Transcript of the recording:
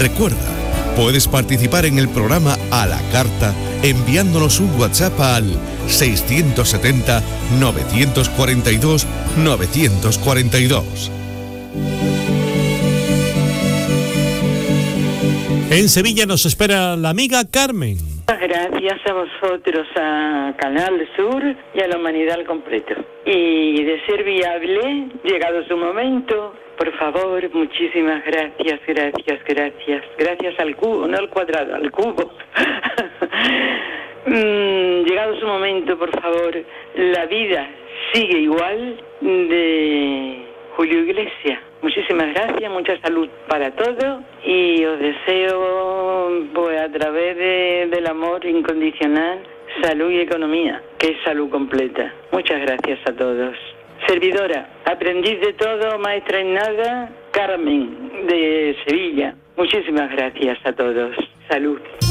Recuerda, puedes participar en el programa a la carta enviándonos un WhatsApp al 670-942-942. En Sevilla nos espera la amiga Carmen. Gracias a vosotros, a Canal Sur y a la humanidad al completo. Y de ser viable, llegado su momento, por favor, muchísimas gracias. Gracias al cubo, no al cuadrado, al cubo. Llegado su momento, por favor, La vida sigue igual, de Julio Iglesias. Muchísimas gracias, mucha salud para todos y os deseo, pues a través del amor incondicional, salud y economía, que es salud completa. Muchas gracias a todos. Servidora, aprendiz de todo, maestra en nada, Carmen de Sevilla. Muchísimas gracias a todos. Salud.